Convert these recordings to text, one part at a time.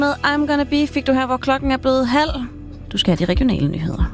Med I'm Gonna Be fik du her, hvor klokken er blevet 12:30. Du skal have de regionale nyheder.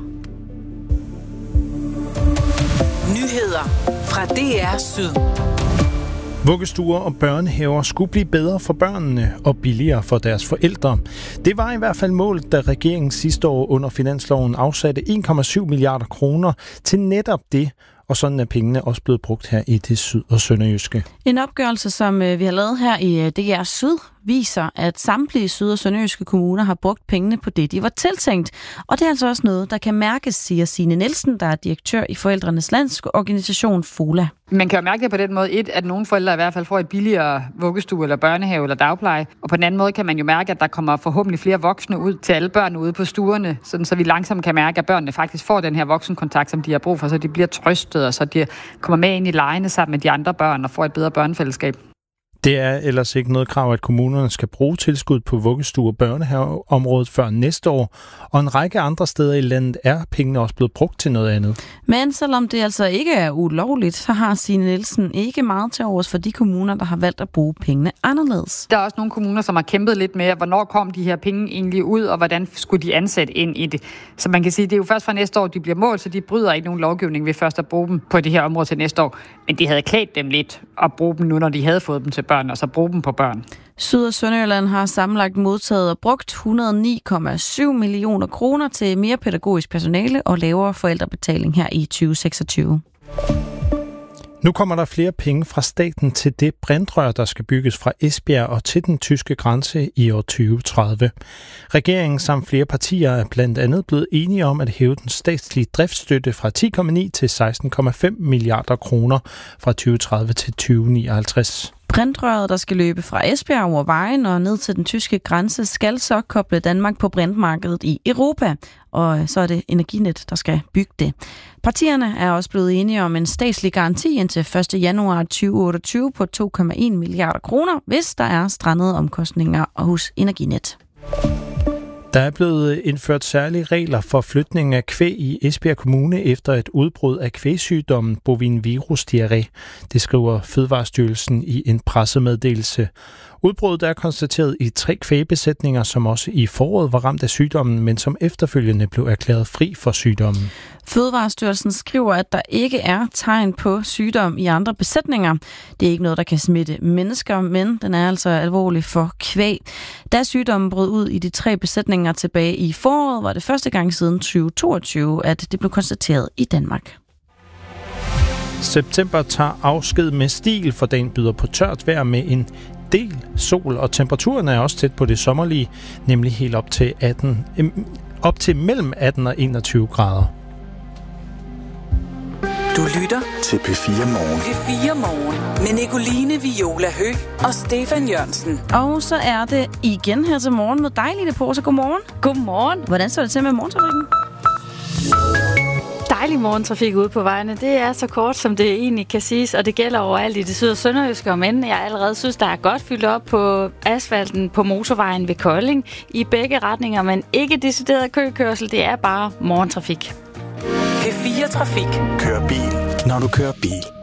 Nyheder fra DR Syd. Vuggestuer og børnehaver skulle blive bedre for børnene og billigere for deres forældre. Det var i hvert fald målet, da regeringen sidste år under finansloven afsatte 1,7 milliarder kroner til netop det, og sådan er pengene også blevet brugt her i det syd- og sønderjyske. En opgørelse, som vi har lavet her i DR Syd, viser, at samtlige syd- og sønderjyske kommuner har brugt pengene på det, de var tiltænkt. Og det er altså også noget, der kan mærkes, siger Signe Nielsen, der er direktør i Forældrenes Landsorganisation FOLA. Man kan jo mærke det på den måde, at nogle forældre i hvert fald får et billigere vuggestue eller børnehave eller dagpleje. Og på den anden måde kan man jo mærke, at der kommer forhåbentlig flere voksne ud til alle børn ude på stuerne, sådan så vi langsomt kan mærke, at børnene faktisk får den her voksenkontakt, som de har brug for, så de bliver trøstet, og så de kommer med ind i legene sammen med de andre børn og får et bedre børnefællesskab. Det er ellers ikke noget krav, at kommunerne skal bruge tilskud på vuggestue- og børnehaveområdet før næste år, og en række andre steder i landet er pengene også blevet brugt til noget andet. Men selvom det altså ikke er ulovligt, så har Signe Nielsen ikke meget til overs for de kommuner, der har valgt at bruge pengene anderledes. Der er også nogle kommuner, som har kæmpet lidt med, hvornår kom de her penge egentlig ud, og hvordan skulle de ansætte ind i det. Så man kan sige, at det er jo først fra næste år, de bliver målt, så de bryder ikke nogen lovgivning ved først at bruge dem på det her område til næste år. Men de havde klædt dem lidt at bruge dem nu, når de havde fået dem til børn, og så bruge dem på børn. Syd- og Sønderjylland har sammenlagt modtaget og brugt 109,7 millioner kroner til mere pædagogisk personale og lavere forældrebetaling her i 2026. Nu kommer der flere penge fra staten til det brintrør, der skal bygges fra Esbjerg og til den tyske grænse i år 2030. Regeringen samt flere partier er blandt andet blevet enige om at hæve den statslige driftsstøtte fra 10,9 til 16,5 milliarder kroner fra 2030 til 2059. Brintrøret, der skal løbe fra Esbjerg over vejen og ned til den tyske grænse, skal så koble Danmark på brintmarkedet i Europa, og så er det Energinet, der skal bygge det. Partierne er også blevet enige om en statslig garanti indtil 1. januar 2028 på 2,1 milliarder kroner, hvis der er strandede omkostninger hos Energinet. Der er blevet indført særlige regler for flytning af kvæg i Esbjerg Kommune efter et udbrud af kvægsygdommen bovin virus diarré. Det skriver Fødevarestyrelsen i en pressemeddelelse. Udbruddet er konstateret i 3 kvægbesætninger, som også i foråret var ramt af sygdommen, men som efterfølgende blev erklæret fri for sygdommen. Fødevarestyrelsen skriver, at der ikke er tegn på sygdom i andre besætninger. Det er ikke noget, der kan smitte mennesker, men den er altså alvorlig for kvæg. Da sygdommen brød ud i de 3 besætninger tilbage i foråret, var det første gang siden 2022, at det blev konstateret i Danmark. September tager afsked med stil, for den byder på tørt vejr med en del sol, og temperaturen er også tæt på det sommerlige, nemlig helt op til mellem 18 og 21 grader. Du lytter til P4 Morgen. P4 Morgen med Nicoline Viola Høgh og Stefan Jørgensen. Og så er det igen her til morgen med dig, Line Porse. Godmorgen. Godmorgen. Hvordan står det til med morgentrafikken? Dejlig morgentrafik ude på vejene. Det er så kort, som det egentlig kan siges, og det gælder overalt i det syd- og sønderjyske, men jeg allerede synes, der er godt fyldt op på asfalten på motorvejen ved Kolding i begge retninger, men ikke decideret køkørsel. Det er bare morgentrafik. P4 Trafik. Kør bil, når du kører bil.